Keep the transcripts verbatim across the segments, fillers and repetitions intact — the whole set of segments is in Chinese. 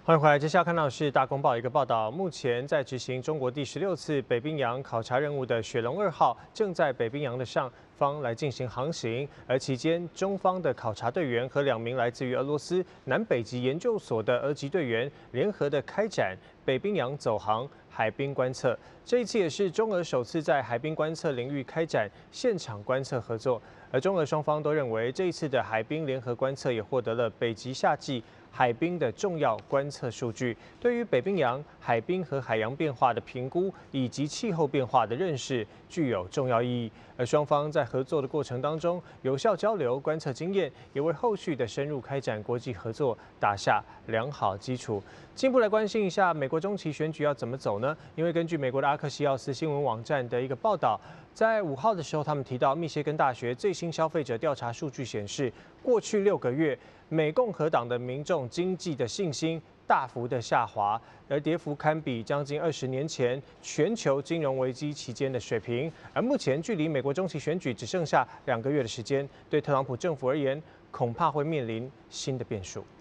欢迎回来，接下来看到的是大公报一个报道，目前在执行中国第十六次北冰洋考察任务的雪龙二号正在北冰洋的上方来进行航行，而期间中方的考察队员和两名来自于俄罗斯南北极研究所的俄籍队员联合的开展北冰洋走航海冰观测。这一次也是中俄首次在海冰观测领域开展现场观测合作，而中俄双方都认为这一次的海冰联合观测也获得了北极夏季海冰的重要观测数据，对于北冰洋海冰和海洋变化的评估以及气候变化的认识具有重要意义。而双方在合作的过程当中，有效交流观测经验，也为后续的深入开展国际合作打下良好基础。进一步来关心一下美国中期选举要怎么走呢？因为根据美国的阿克西奥斯新闻网站的一个报道，在五号的时候，他们提到密歇根大学最新消费者调查数据显示，过去六个月，美共和党的民众经济的信心大幅的下滑，而跌幅堪比将近二十年前全球金融危机期间的水平。而目前距离美国中期选举只剩下两个月的时间，对特朗普政府而言，恐怕会面临新的变数。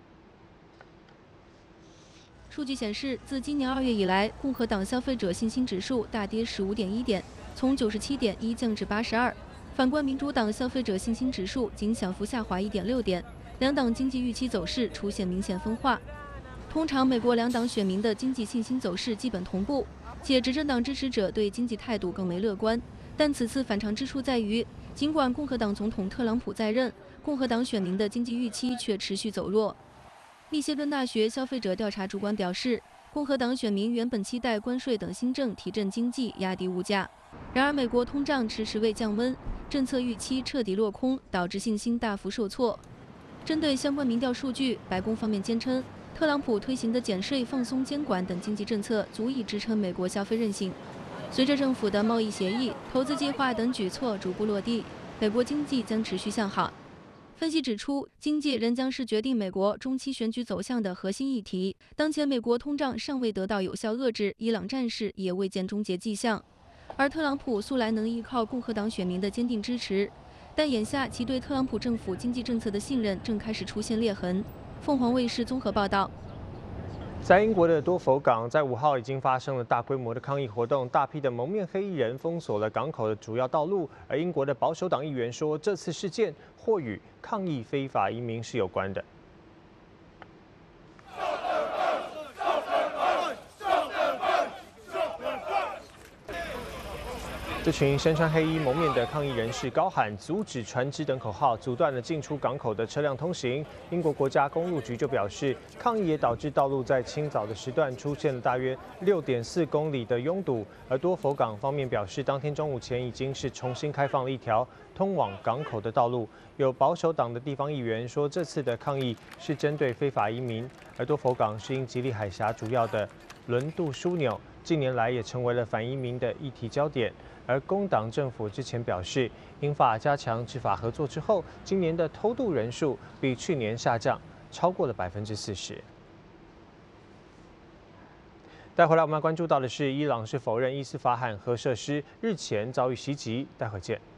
数据显示，自今年二月以来，共和党消费者信心指数大跌十五点一点，从九十七点一降至八十二。反观民主党消费者信心指数仅小幅下滑一点六点，两党经济预期走势出现明显分化。通常，美国两党选民的经济信心走势基本同步，且执政党支持者对经济态度更为乐观。但此次反常之处在于，尽管共和党总统特朗普在任，共和党选民的经济预期却持续走弱。密歇根大学消费者调查主管表示，共和党选民原本期待关税等新政提振经济、压低物价，然而美国通胀迟迟未降温，政策预期彻底落空，导致信心大幅受挫。针对相关民调数据，白宫方面坚称，特朗普推行的减税、放松监管等经济政策足以支撑美国消费韧性。随着政府的贸易协议、投资计划等举措逐步落地，美国经济将持续向好。分析指出，经济仍将是决定美国中期选举走向的核心议题。当前美国通胀尚未得到有效遏制，伊朗战事也未见终结迹象。而特朗普素来能依靠共和党选民的坚定支持，但眼下其对特朗普政府经济政策的信任正开始出现裂痕。凤凰卫视综合报道。 在英国的多佛港，在五号已经发生了大规模的抗议活动，大批的蒙面黑衣人封锁了港口的主要道路。而英国的保守党议员说，这次事件或与抗议非法移民是有关的。这群身穿黑衣、蒙面的抗议人士高喊“阻止船只”等口号，阻断了进出港口的车辆通行。英国国家公路局就表示，抗议也导致道路在清早的时段出现了大约六点四公里的拥堵。而多佛港方面表示，当天中午前已经是重新开放了一条通往港口的道路。有保守党的地方议员说，这次的抗议是针对非法移民，而多佛港是英吉利海峡主要的轮渡枢纽，近年来也成为了反移民的议题焦点。而工党政府之前表示，英法加强执法合作之后，今年的偷渡人数比去年下降超过了百分之四十。带回来我们要关注到的是，伊朗是否认伊斯法罕核设施日前遭遇袭击。待会见。